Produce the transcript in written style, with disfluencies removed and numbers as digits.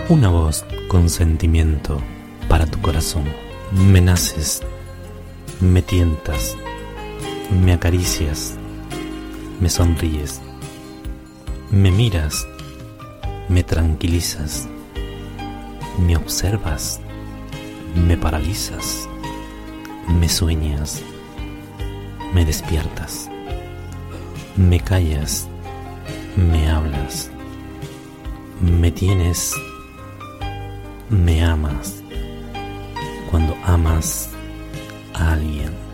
Una voz con sentimiento para tu corazón. Me naces, me tientas, me acaricias, me sonríes, me miras, me tranquilizas, me observas, me paralizas, me sueñas, me despiertas, me callas, me hablas, me tienes, me amas, cuando amas a alguien.